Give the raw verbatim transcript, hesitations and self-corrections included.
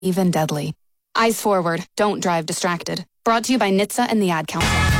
even deadly. Eyes forward, don't drive distracted. Brought to you by N H T S A and the Ad Council.